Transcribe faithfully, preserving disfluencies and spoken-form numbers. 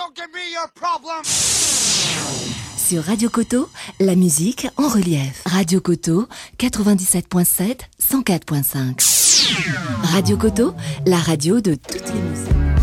Don't give me your problem. Sur Radio Koto, la musique en relief. Radio Koto, quatre-vingt-dix-sept point sept, cent quatre point cinq. Radio Koto, la radio de toutes les musiques.